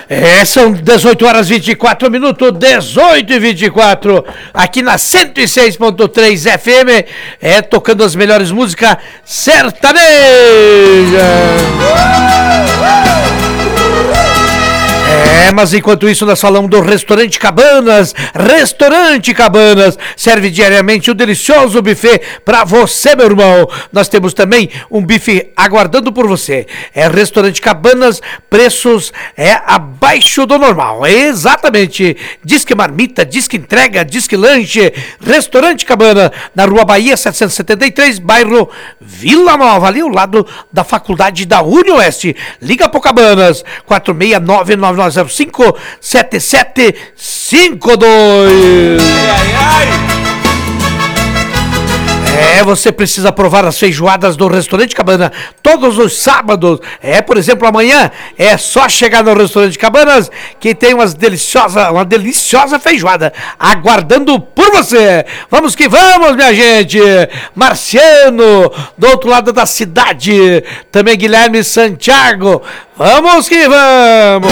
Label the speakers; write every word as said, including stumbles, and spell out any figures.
Speaker 1: É, são dezoito horas e vinte e quatro minutos, dezoito e vinte e quatro, aqui na cento e seis ponto três F M, é tocando as melhores músicas sertanejas. É, mas enquanto isso nós falamos do Restaurante Cabanas. Restaurante Cabanas serve diariamente um delicioso buffet para você, meu irmão. Nós temos também um buffet aguardando por você. É Restaurante Cabanas, preços é abaixo do normal. É exatamente. Disque marmita, disque entrega, disque lanche. Restaurante Cabana, na Rua Bahia setecentos e setenta e três, bairro Vila Nova, ali ao lado da Faculdade da Unioeste. Liga pro Cabanas, quatro seis nove nove nove zero cinco sete sete cinco dois. Ai, ai, ai. É, você precisa provar as feijoadas do Restaurante Cabana todos os sábados. É, por exemplo, amanhã é só chegar no Restaurante Cabanas que tem umas deliciosa, uma deliciosa feijoada aguardando por você. Vamos que vamos, minha gente. Marciano, do outro lado da cidade. Também Guilherme Santiago. Vamos que vamos.